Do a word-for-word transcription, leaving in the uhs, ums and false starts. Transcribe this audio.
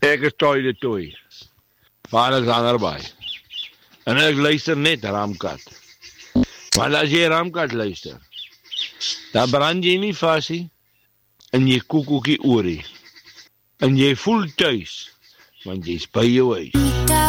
Ek is toilet toe. Alexander Baai. En ek luister net Ramkat. Want as jy Ramkat luister, dan brand jy nie vas nie, en jy koek ook nie oor nie. En jy voel thuis, want jy's by jou huis.